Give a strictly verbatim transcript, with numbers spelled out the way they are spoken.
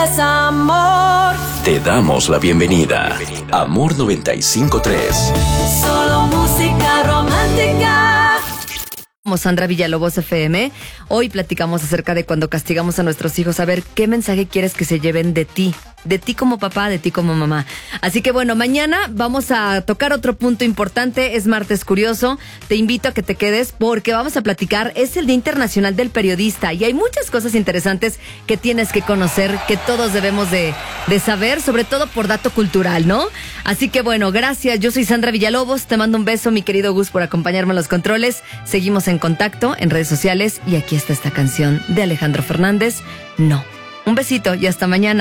Es amor. Te damos la bienvenida. Amor noventa y cinco punto tres. Solo música romántica. Somos Sandra Villalobos F M. Hoy platicamos acerca de cuando castigamos a nuestros hijos. A ver, ¿qué mensaje quieres que se lleven de ti? De ti como papá, de ti como mamá. Así que bueno, mañana vamos a tocar otro punto importante. Es martes curioso. Te invito a que te quedes porque vamos a platicar. Es el Día Internacional del Periodista y hay muchas cosas interesantes que tienes que conocer, que todos debemos de, de saber, sobre todo por dato cultural, ¿no? Así que bueno, gracias. Yo soy Sandra Villalobos. Te mando un beso, mi querido Gus, por acompañarme en los controles. Seguimos en contacto en redes sociales y aquí está esta canción de Alejandro Fernández. No. Un besito y hasta mañana.